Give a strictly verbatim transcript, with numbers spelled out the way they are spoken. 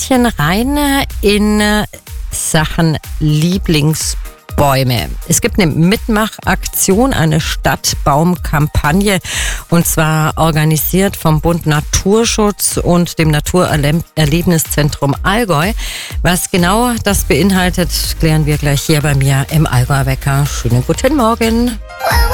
bisschen rein in Sachen Lieblingsbäume. Es gibt eine Mitmachaktion, eine Stadtbaumkampagne, und zwar organisiert vom Bund Naturschutz und dem Naturerlebniszentrum Allgäu. Was genau das beinhaltet, klären wir gleich hier bei mir im Allgäu Wecker. Schönen guten Morgen.